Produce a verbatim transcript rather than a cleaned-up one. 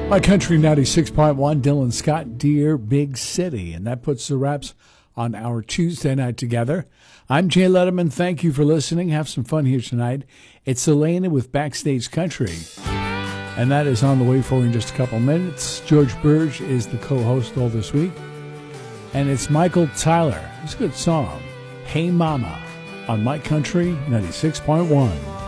My Country ninety-six point one, Dylan Scott, Dear Big City. And that puts the wraps on our Tuesday night together. I'm Jay Letterman. Thank you for listening. Have some fun here tonight. It's Elena with Backstage Country. And that is on the way for you in just a couple minutes. George Burge is the co-host all this week. And it's Michael Tyler. It's a good song. Hey Mama on My Country ninety-six point one.